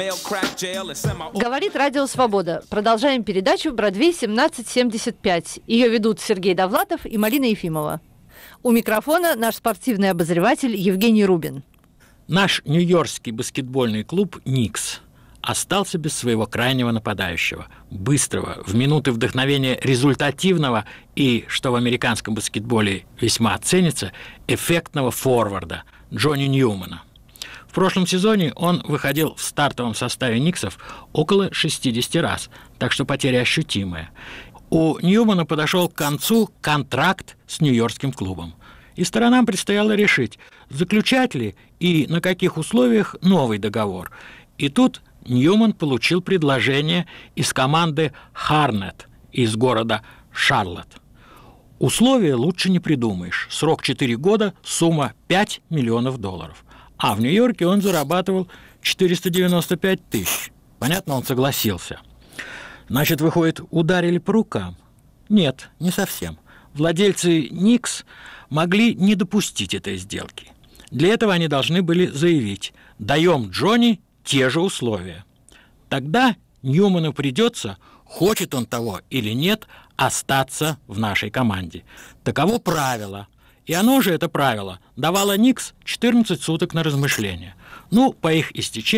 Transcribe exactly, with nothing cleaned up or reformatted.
Говорит Радио Свобода. Продолжаем передачу «Бродвей семнадцать семьдесят пять». Ее ведут Сергей Довлатов и Марина Ефимова. У микрофона наш спортивный обозреватель Евгений Рубин. Наш нью-йоркский баскетбольный клуб «Никс» остался без своего крайнего нападающего, быстрого, в минуты вдохновения результативного и, что в американском баскетболе весьма ценится, эффектного форварда Джонни Ньюмана. В прошлом сезоне он выходил в стартовом составе «Никсов» около шестьдесят раз, так что потеря ощутимая. У Ньюмана подошел к концу контракт с нью-йоркским клубом, и сторонам предстояло решить, заключать ли и на каких условиях новый договор. И тут Ньюман получил предложение из команды «Харнет» из города Шарлотт. Условия лучше не придумаешь. Срок четыре года, сумма пять миллионов долларов. А в Нью-Йорке он зарабатывал четыреста девяносто пять тысяч. Понятно, он согласился. Значит, выходит, ударили по рукам? Нет, не совсем. Владельцы «Никс» могли не допустить этой сделки. Для этого они должны были заявить: даем Джонни те же условия. Тогда Ньюману придется, хочет он того или нет, остаться в нашей команде. Таково правило. И оно же, это правило, давало «Никс» четырнадцать суток на размышление. Ну, по их истечении